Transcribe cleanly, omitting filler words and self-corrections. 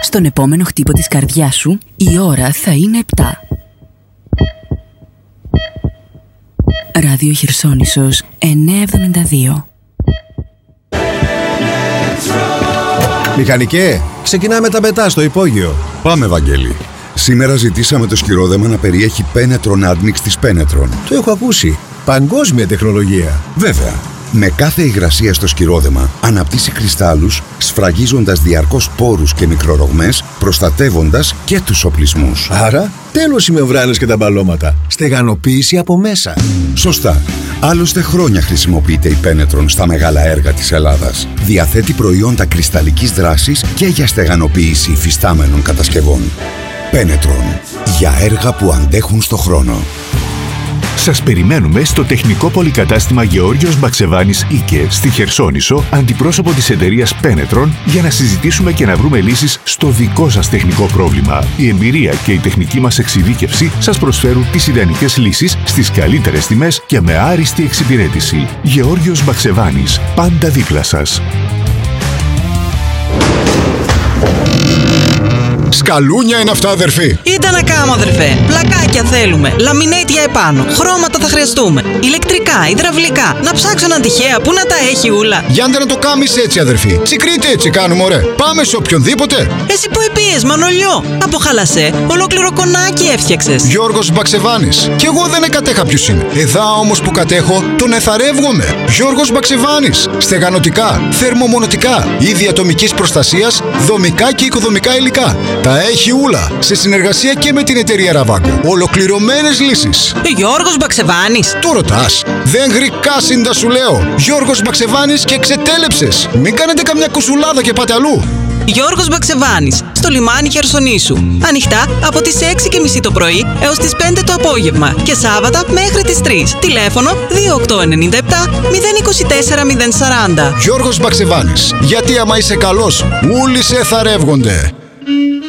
στον επόμενο χτύπο της καρδιάς σου η ώρα θα είναι 7. Ράδιο Χερσόνησος 972. Μηχανικέ, ξεκινάμε τα πετά στο υπόγειο. Πάμε, Βαγγέλη. Σήμερα ζητήσαμε το σκυρόδεμα να περιέχει Penetron Admix της Penetron. Το έχω ακούσει. Παγκόσμια τεχνολογία. Βέβαια. Με κάθε υγρασία στο σκυρόδεμα αναπτύσσει κρυστάλλους, σφραγίζοντας διαρκώς πόρους και μικρορογμές, προστατεύοντας και τους οπλισμούς. Άρα, τέλος οι μεμβράνες και τα μπαλώματα. Στεγανοποίηση από μέσα. Σωστά. Άλλωστε χρόνια χρησιμοποιείται η Penetron στα μεγάλα έργα της Ελλάδας. Διαθέτει προϊόντα κρυσταλλικής δράσης και για στεγανοποίηση υφιστάμενων κατασκευών. Penetron. Για έργα που αντέχουν στο χρόνο. Σας περιμένουμε στο τεχνικό πολυκατάστημα Γεώργιος Μπαξεβάνης ΙΚΕ στη Χερσόνησο, αντιπρόσωπο της εταιρείας Penetron, για να συζητήσουμε και να βρούμε λύσεις στο δικό σας τεχνικό πρόβλημα. Η εμπειρία και η τεχνική μας εξειδίκευση σας προσφέρουν τις ιδανικές λύσεις στις καλύτερες τιμές και με άριστη εξυπηρέτηση. Γεώργιος Μπαξεβάνης, πάντα δίπλα σας. Σκαλούνια είναι αυτά, αδερφή. Ήταν να κάνω, αδερφέ. Πλακάκια θέλουμε. Λαμινέτια επάνω. Χρώματα θα χρειαστούμε. Ηλεκτρικά, υδραυλικά. Να ψάξω έναν τυχαία που να τα έχει ούλα. Γιάντε να το κάμεις έτσι, αδερφή. Τσικρίτε έτσι κάνουμε, ωραία. Πάμε σε οποιονδήποτε. Εσύ που επίες, Μανολιό. Από χαλασέ, ολόκληρο κονάκι έφτιαξες. Γιώργος Μπαξεβάνης. Κι εγώ δεν εκατέχα ποιος είναι. Εδά όμως που κατέχω, τον εθαρεύγομαι. Γιώργος Μπαξεβάνης. Στεγανοτικά, θερμομονωτικά, είδη ατομικής προστασίας, δομικά και οικοδομικά υλικά. Τα έχει ούλα. Σε συνεργασία και με την εταιρεία Ραβάκο. Ολοκληρωμένες λύσεις. Γιώργος Μπαξεβάνης. Το ρωτάς. Δεν γρικάσιντα σου λέω. Γιώργος Μπαξεβάνης και ξετέλεψες. Μην κάνετε καμιά κουσουλάδα και πάτε αλλού. Γιώργος Μπαξεβάνης, στο λιμάνι Χερσονήσου. Ανοιχτά από τις 6:30 το πρωί έως τις 5 το απόγευμα και Σάββατα μέχρι τις 3. Τηλέφωνο 2897 024 040. Γιώργος Μπαξεβάνης. Γιατί άμα είσαι καλός, όλοι σε θαρεύγονται.